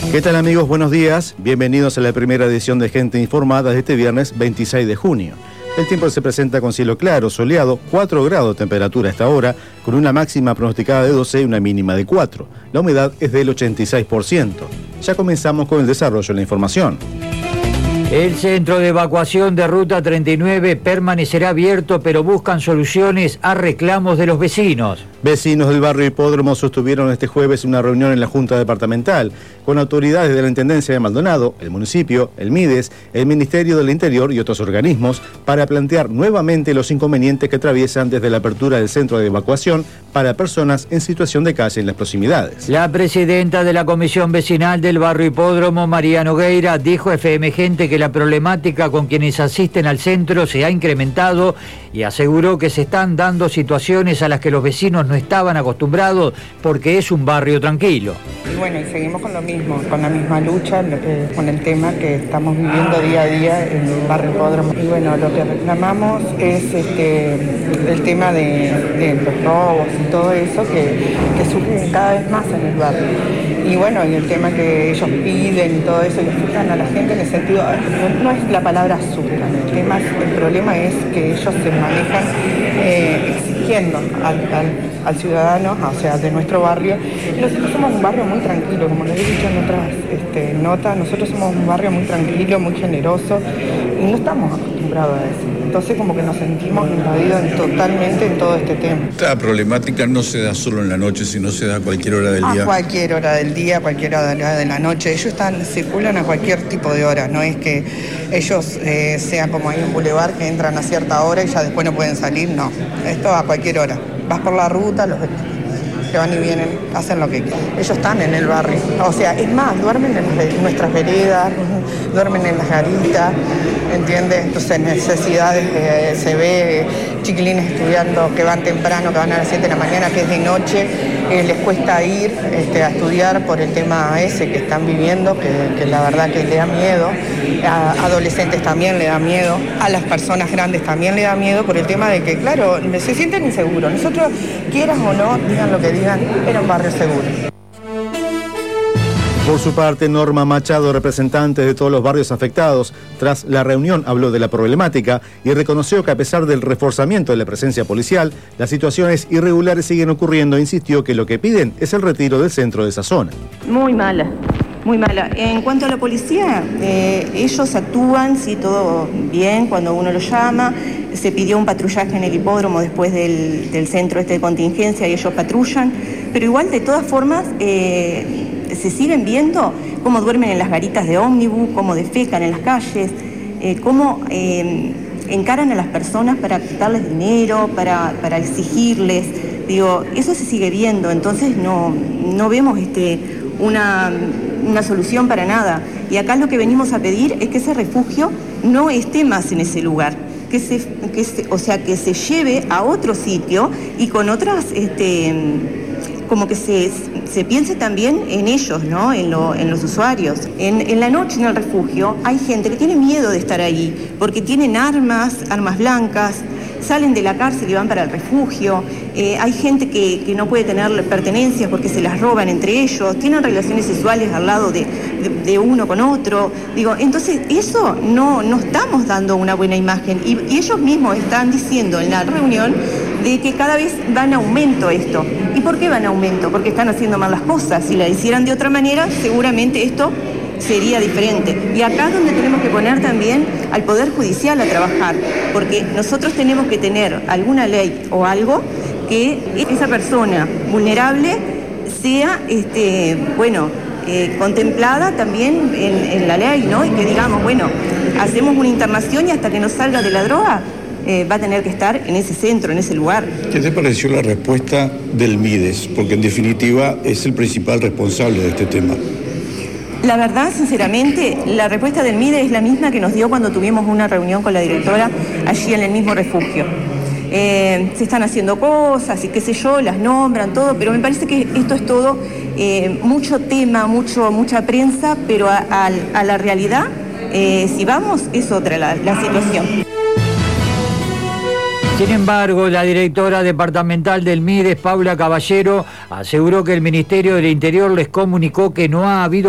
¿Qué tal, amigos? Buenos días. Bienvenidos a la primera edición de Gente Informada de este viernes 26 de junio. El tiempo se presenta con cielo claro, soleado, 4 grados de temperatura a esta hora, con una máxima pronosticada de 12 y una mínima de 4. La humedad es del 86%. Ya comenzamos con el desarrollo de la información. El centro de evacuación de Ruta 39 permanecerá abierto, pero buscan soluciones a reclamos de los vecinos. Vecinos del barrio Hipódromo sostuvieron este jueves una reunión en la Junta Departamental con autoridades de la Intendencia de Maldonado, el municipio, el MIDES, el Ministerio del Interior y otros organismos para plantear nuevamente los inconvenientes que atraviesan desde la apertura del centro de evacuación para personas en situación de calle en las proximidades. La presidenta de la Comisión Vecinal del barrio Hipódromo, María Nogueira, dijo a FM Gente que la problemática con quienes asisten al centro se ha incrementado y aseguró que se están dando situaciones a las que los vecinos no estaban acostumbrados porque es un barrio tranquilo. Y bueno, y seguimos con lo mismo, con la misma lucha, con el tema que estamos viviendo día a día en el barrio Hipódromo. Y bueno, lo que reclamamos es el tema de los robos y todo eso que surgen cada vez más en el barrio. Y bueno, y el tema que ellos piden y todo eso, y asustan a la gente en el sentido, no es la palabra asustan, el problema es que ellos se manejan exigiendo al ciudadano, o sea, de nuestro barrio. Y nosotros somos un barrio muy tranquilo, como les he dicho en otras notas, nosotros somos un barrio muy tranquilo, muy generoso, y no estamos acostumbrados a eso. Entonces como que nos sentimos invadidos totalmente en todo este tema. Esta problemática no se da solo en la noche, sino se da a cualquier hora del día. A cualquier hora del día, a cualquier hora de la noche. Ellos circulan a cualquier tipo de hora, no es que ellos sean como hay un bulevar que entran a cierta hora y ya después no pueden salir, no. Esto a cualquier hora. Vas por la ruta, los que van y vienen, hacen lo que quieren. Ellos están en el barrio, o sea, es más, duermen en nuestras veredas, duermen en las garitas, ¿entiendes? Entonces necesidades, se ve chiquilines estudiando que van temprano, que van a las 7 de la mañana, que es de noche, les cuesta ir a estudiar por el tema ese que están viviendo, que la verdad que le da miedo, a adolescentes también le da miedo, a las personas grandes también le da miedo por el tema de que, claro, se sienten inseguros. Nosotros, quieran o no, digan lo que digan, era un barrio seguro. Por su parte, Norma Machado, representante de todos los barrios afectados, tras la reunión habló de la problemática y reconoció que a pesar del reforzamiento de la presencia policial, las situaciones irregulares siguen ocurriendo e insistió que lo que piden es el retiro del centro de esa zona. Muy mala, muy mala. En cuanto a la policía, ellos actúan, sí, todo bien, cuando uno los llama. Se pidió un patrullaje en el hipódromo después del centro de contingencia y ellos patrullan, pero igual de todas formas se siguen viendo cómo duermen en las garitas de ómnibus, cómo defecan en las calles, cómo encaran a las personas para quitarles dinero, para exigirles. Digo, eso se sigue viendo, entonces no vemos una solución para nada. Y acá lo que venimos a pedir es que ese refugio no esté más en ese lugar, que se lleve a otro sitio y con otras, como que se piense también en ellos, ¿no? En los usuarios. En la noche en el refugio hay gente que tiene miedo de estar ahí, porque tienen armas blancas, salen de la cárcel y van para el refugio. Hay gente que no puede tener pertenencias porque se las roban entre ellos, tienen relaciones sexuales al lado de uno con otro. Digo, entonces eso no estamos dando una buena imagen y ellos mismos están diciendo en la reunión de que cada vez va en aumento esto. ¿Y por qué va en aumento? Porque están haciendo mal las cosas. Si la hicieran de otra manera, seguramente esto sería diferente. Y acá es donde tenemos que poner también al Poder Judicial a trabajar, porque nosotros tenemos que tener alguna ley o algo que esa persona vulnerable sea, contemplada también en la ley, ¿no? Y que digamos, bueno, hacemos una internación y hasta que no salga de la droga, va a tener que estar en ese centro, en ese lugar. ¿Qué te pareció la respuesta del MIDES? Porque en definitiva es el principal responsable de este tema. La verdad, sinceramente, la respuesta del MIDES es la misma que nos dio cuando tuvimos una reunión con la directora allí en el mismo refugio. Se están haciendo cosas y qué sé yo, las nombran, todo, pero me parece que esto es todo mucho tema, mucha prensa, pero a la realidad, si vamos, es otra la situación. Sin embargo, la directora departamental del MIDES, Paula Caballero, aseguró que el Ministerio del Interior les comunicó que no ha habido